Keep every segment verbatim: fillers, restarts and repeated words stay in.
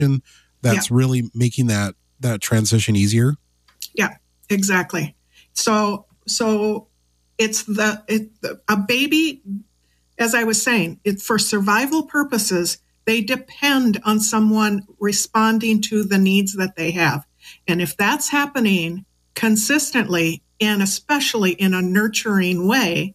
that's yeah. really making that that transition easier? Yeah, exactly. So so it's the it, a baby, as I was saying, it, for survival purposes, they depend on someone responding to the needs that they have. And if that's happening consistently, and especially in a nurturing way,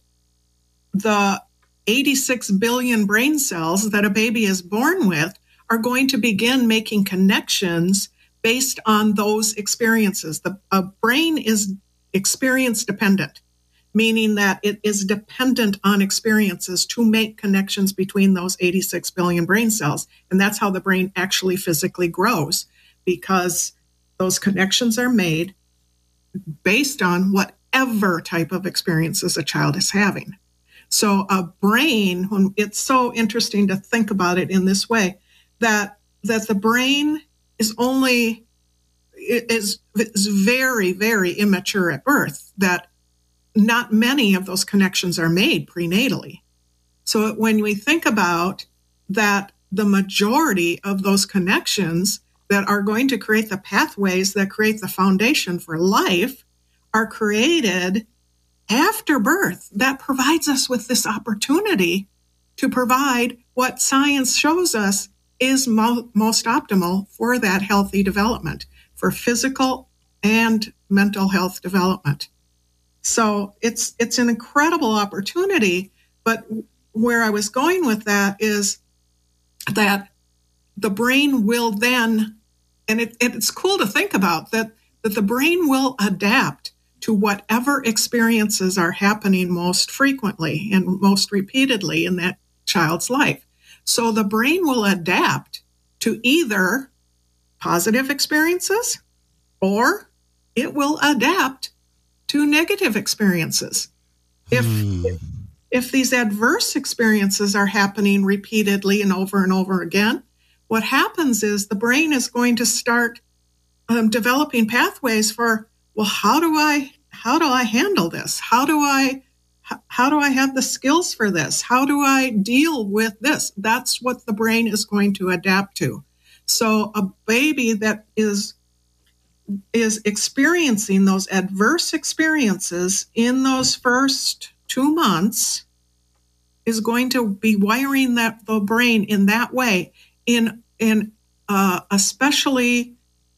the eighty-six billion brain cells that a baby is born with are going to begin making connections based on those experiences. The a brain is experience dependent, meaning that it is dependent on experiences to make connections between those eighty-six billion brain cells. And that's how the brain actually physically grows, because those connections are made based on whatever type of experiences a child is having. So a brain, when it's so interesting to think about it in this way, that that the brain is only is, is very, very immature at birth, that not many of those connections are made prenatally. So when we think about that, the majority of those connections that are going to create the pathways that create the foundation for life are created after birth. That provides us with this opportunity to provide what science shows us is mo- most optimal for that healthy development, for physical and mental health development. So it's it's an incredible opportunity, but where I was going with that is that the brain will then, and it, it's cool to think about, that, that the brain will adapt to whatever experiences are happening most frequently and most repeatedly in that child's life. So the brain will adapt to either positive experiences or it will adapt to negative experiences. If, hmm. if if these adverse experiences are happening repeatedly and over and over again, what happens is the brain is going to start um, developing pathways for, well, how do I how do I handle this? How do I how do I have the skills for this? How do I deal with this? That's what the brain is going to adapt to. So a baby that is is experiencing those adverse experiences in those first two months is going to be wiring that the brain in that way, in in uh, especially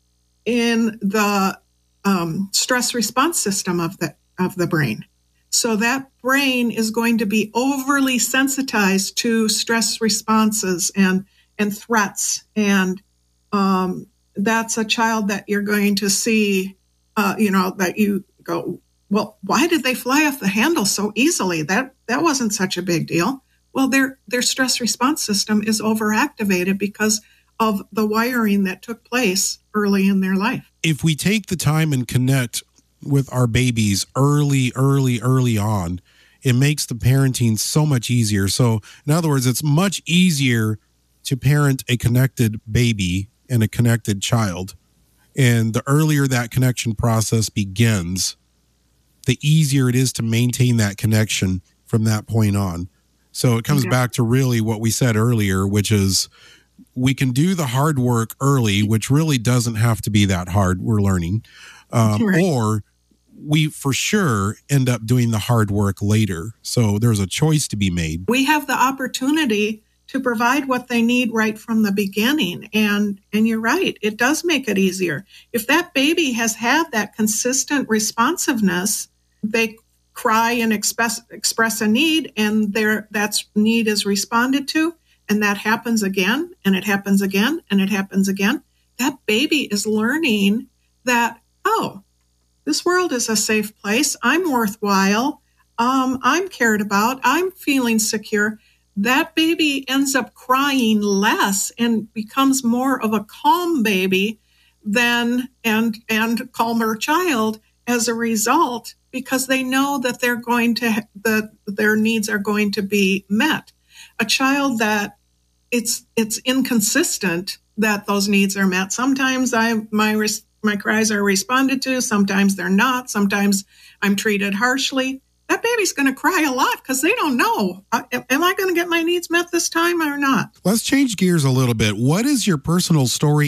in the um, stress response system of the of the brain. So that brain is going to be overly sensitized to stress responses and and threats, and um, that's a child that you're going to see, uh, you know, that you go, well, why did they fly off the handle so easily? That that wasn't such a big deal. Well, their their stress response system is overactivated because of the wiring that took place early in their life. If we take the time and connect with our babies early, early, early on, it makes the parenting so much easier. So, in other words, it's much easier to parent a connected baby and a connected child. And the earlier that connection process begins, the easier it is to maintain that connection from that point on. So it comes yeah. back to really what we said earlier, which is we can do the hard work early, which really doesn't have to be that hard. We're learning. Um, right. Or we for sure end up doing the hard work later. So there's a choice to be made. We have the opportunity to provide what they need right from the beginning. And, and you're right, it does make it easier. If that baby has had that consistent responsiveness, they cry and express, express a need, and their that need is responded to, and that happens again, and it happens again, and it happens again. That baby is learning that, oh, this world is a safe place. I'm worthwhile. Um, I'm cared about. I'm feeling secure. That baby ends up crying less and becomes more of a calm baby than and and calmer child as a result, because they know that they're going to that their needs are going to be met. A child that it's it's inconsistent that those needs are met. Sometimes I my my cries are responded to. Sometimes they're not. Sometimes I'm treated harshly. that baby's going to cry a lot because they don't know. Uh, am I going to get my needs met this time or not? Let's change gears a little bit. What is your personal story